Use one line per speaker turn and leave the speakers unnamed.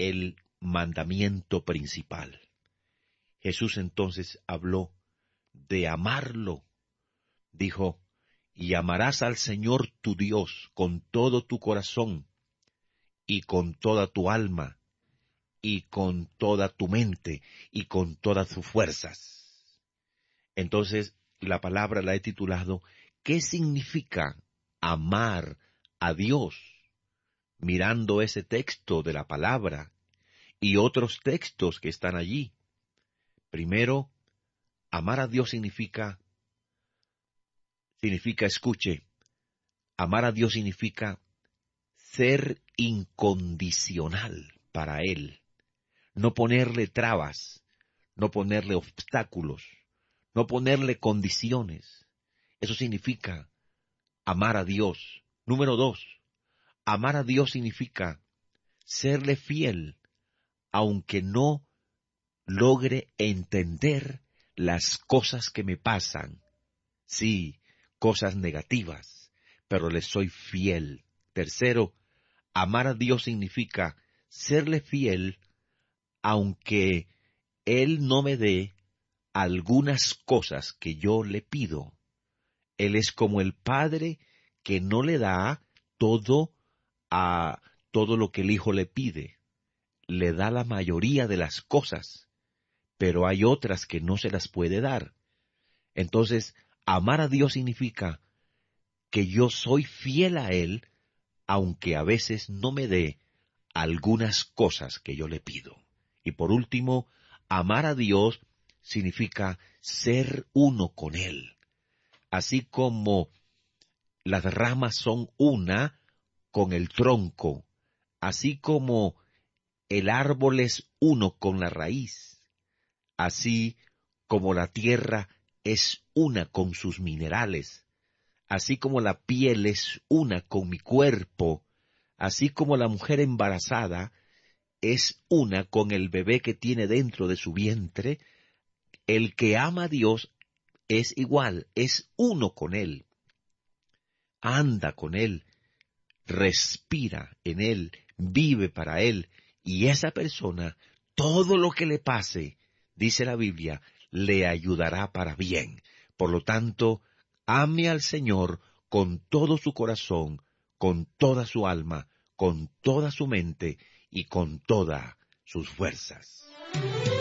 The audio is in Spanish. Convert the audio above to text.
el mandamiento principal. Jesús entonces habló de amarlo. Dijo, y amarás al Señor tu Dios con todo tu corazón, y con toda tu alma, y con toda tu mente, y con todas tus fuerzas. Entonces, la palabra la he titulado, ¿qué significa amar a Dios? Mirando ese texto de la palabra y otros textos que están allí. Primero, amar a Dios significa, escuche, amar a Dios significa ser incondicional para Él, no ponerle trabas, no ponerle obstáculos, no ponerle condiciones. Eso significa amar a Dios. Número 2, amar a Dios significa serle fiel, aunque no logre entender las cosas que me pasan. Sí, cosas negativas, pero le soy fiel. Tercero, amar a Dios significa serle fiel, aunque Él no me dé algunas cosas que yo le pido. Él es como el padre que no le da todo a todo lo que el hijo le pide. Le da la mayoría de las cosas, pero hay otras que no se las puede dar. Entonces, amar a Dios significa que yo soy fiel a Él, aunque a veces no me dé algunas cosas que yo le pido. Y por último, amar a Dios significa ser uno con Él. Así como las ramas son una con el tronco, así como el árbol es uno con la raíz, así como la tierra es una con sus minerales, así como la piel es una con mi cuerpo, así como la mujer embarazada es una con el bebé que tiene dentro de su vientre, el que ama a Dios es igual, es uno con Él, anda con Él, respira en Él, vive para Él, y esa persona, todo lo que le pase, dice la Biblia, le ayudará para bien. Por lo tanto, ame al Señor con todo su corazón, con toda su alma, con toda su mente y con todas sus fuerzas.